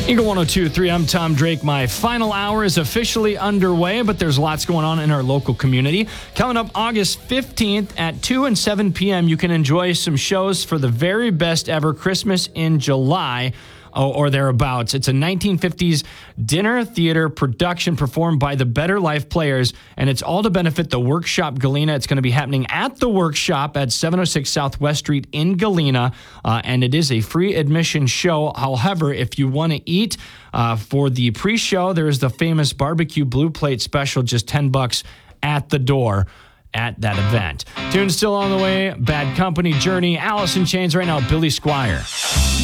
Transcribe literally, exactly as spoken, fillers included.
Eagle one oh two point three, I'm Tom Drake. My final hour is officially underway, but there's lots going on in our local community. Coming up August fifteenth at two and seven p.m., you can enjoy some shows for the very best ever Christmas in July, or thereabouts. It's a nineteen fifties dinner theater production performed by the Better Life Players, and it's all to benefit the Workshop Galena. It's going to be happening at the Workshop at seven oh six Southwest Street in Galena, uh, and it is a free admission show. However, if you want to eat uh, for the pre-show, there's the famous barbecue blue plate special, just ten bucks at the door at that event. Tune still on the way. Bad Company, Journey, Alice in Chains. Right now, Billy Squire.